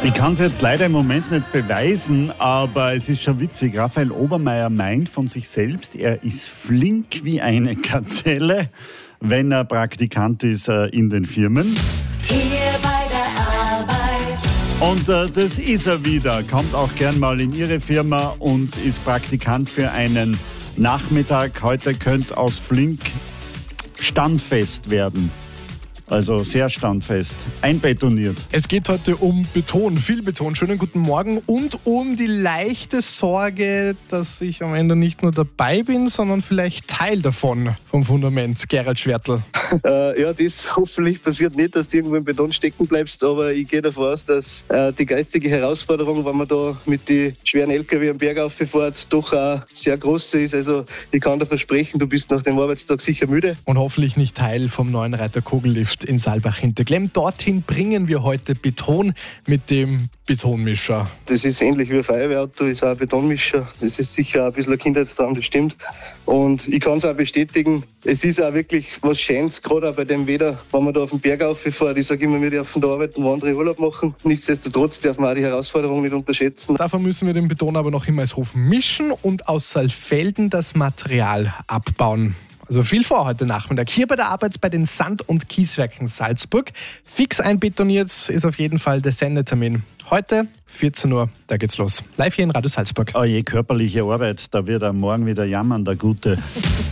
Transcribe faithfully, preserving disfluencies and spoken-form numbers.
Ich kann es jetzt leider im Moment nicht beweisen, aber es ist schon witzig. Raphael Obermeier meint von sich selbst, er ist flink wie eine Gazelle, wenn er Praktikant ist äh, in den Firmen. Hier bei der Arbeit. Und äh, das ist er wieder. Kommt auch gern mal in Ihre Firma und ist Praktikant für einen Nachmittag. Heute könnte aus flink standfest werden. Also sehr standfest, einbetoniert. Es geht heute um Beton, viel Beton. Schönen guten Morgen und um die leichte Sorge, dass ich am Ende nicht nur dabei bin, sondern vielleicht Teil davon vom Fundament. Gerald Schwertl. Äh, ja, das hoffentlich passiert nicht, dass du irgendwo im Beton stecken bleibst, aber ich gehe davon aus, dass äh, die geistige Herausforderung, wenn man da mit den schweren L K W am Berg auffährt, doch auch sehr groß ist. Also ich kann dir versprechen, du bist nach dem Arbeitstag sicher müde. Und hoffentlich nicht Teil vom neuen Reiter Kugellift in Saalbach-Hinterklemm. Dorthin bringen wir heute Beton mit dem Betonmischer. Das ist ähnlich wie ein Feuerwehrauto, ist auch ein Betonmischer. Das ist sicher auch ein bisschen ein Kindheitstraum, das stimmt. Und ich kann es auch bestätigen, es ist auch wirklich was Schönes, gerade auch bei dem Wetter, wenn man da auf den Berg rauffährt. Ich sage immer, wir dürfen da arbeiten, wo andere Urlaub machen. Nichtsdestotrotz darf man auch die Herausforderung nicht unterschätzen. Dafür müssen wir den Beton aber noch in Maishofen mischen und aus Saalfelden das Material abbauen. Also viel vor heute Nachmittag. Hier bei der Arbeit bei den Sand- und Kieswerken Salzburg. Fix einbetoniert ist auf jeden Fall der Sendetermin. Heute vierzehn Uhr, da geht's los. Live hier in Radio Salzburg. Oh je, körperliche Arbeit, da wird er morgen wieder jammern, der Gute.